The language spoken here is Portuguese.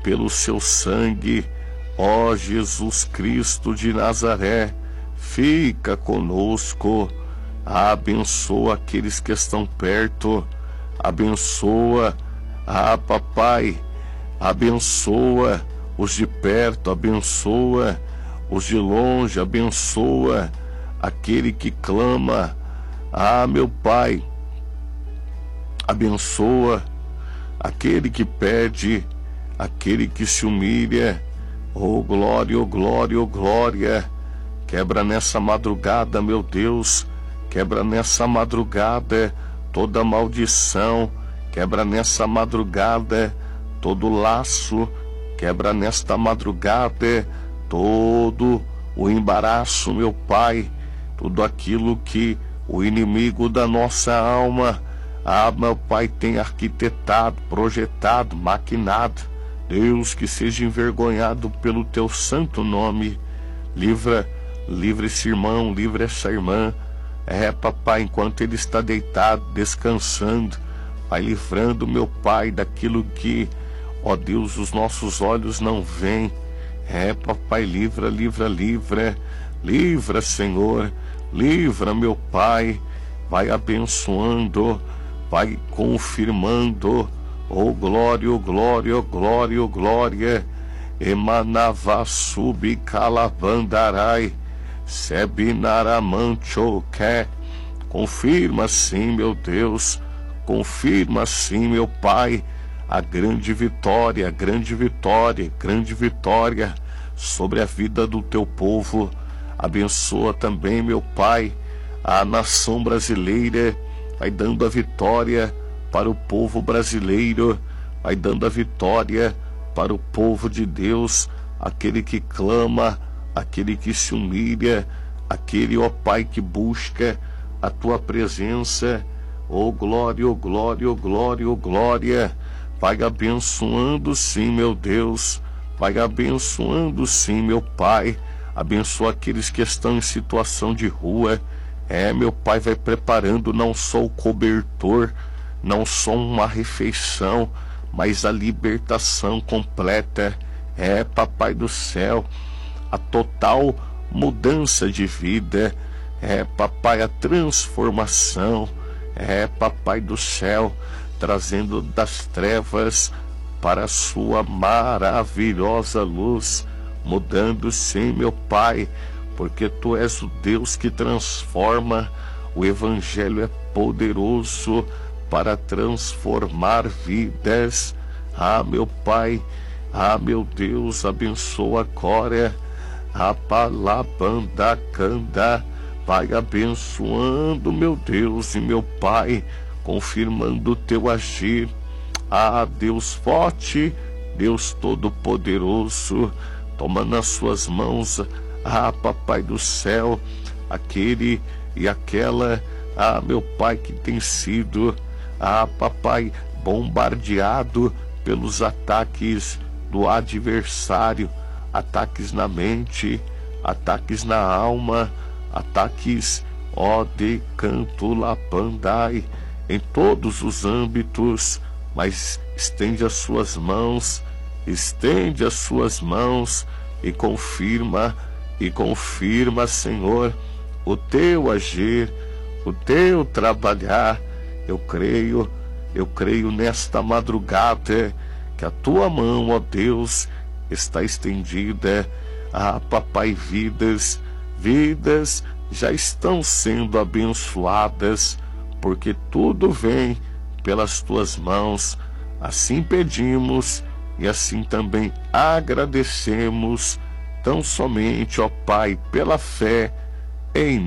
pelo seu sangue, ó Jesus Cristo de Nazaré, fica conosco, abençoa aqueles que estão perto, abençoa, papai, abençoa os de perto, abençoa os de longe, abençoa aquele que clama, meu Pai, abençoa aquele que pede, aquele que se humilha, oh glória, oh glória, oh glória, quebra nessa madrugada, meu Deus, quebra nessa madrugada toda maldição, quebra nessa madrugada todo laço, quebra nesta madrugada todo o embaraço, meu Pai, tudo aquilo que o inimigo da nossa alma, meu Pai, tem arquitetado, projetado, maquinado. Deus, que seja envergonhado pelo teu santo nome. Livra esse irmão, livra essa irmã, papai, enquanto ele está deitado, descansando, vai livrando, meu Pai, daquilo que, ó Deus, os nossos olhos não veem. Papai, livra, Senhor, livra, meu Pai, vai abençoando, vai confirmando, oh glória, oh glória, oh glória, oh glória, emanava subi calabandarai, sebinaramanchoque, confirma sim, meu Deus, confirma sim, meu Pai, a grande vitória, grande vitória, grande vitória sobre a vida do teu povo. Abençoa também, meu Pai, a nação brasileira, vai dando a vitória para o povo brasileiro, vai dando a vitória para o povo de Deus, aquele que clama, aquele que se humilha, aquele, ó Pai, que busca a tua presença. Oh glória, oh glória, oh glória, oh glória, vai abençoando sim, meu Deus, vai abençoando sim, meu Pai, abençoa aqueles que estão em situação de rua, meu Pai, vai preparando não só o cobertor, não só uma refeição, mas a libertação completa, Papai do céu, a total mudança de vida, Papai, a transformação, Papai do céu, trazendo das trevas para a sua maravilhosa luz, mudando sim, meu Pai, porque tu és o Deus que transforma, o Evangelho é poderoso para transformar vidas. Meu Pai, meu Deus, abençoa agora, palabandacanda, vai abençoando, meu Deus e meu Pai, confirmando o teu agir. Deus forte, Deus todo-poderoso, toma nas suas mãos, Papai do céu, aquele e aquela, meu Pai, que tem sido, Papai, bombardeado pelos ataques do adversário, ataques na mente, ataques na alma, ataques, de canto lapandai, em todos os âmbitos, mas estende as suas mãos e confirma, Senhor, o teu agir, o teu trabalhar. Eu creio nesta madrugada que a tua mão, ó Deus, está estendida, Papai, vidas já estão sendo abençoadas, porque tudo vem pelas tuas mãos. Assim pedimos e assim também agradecemos, tão somente, ó Pai, pela fé em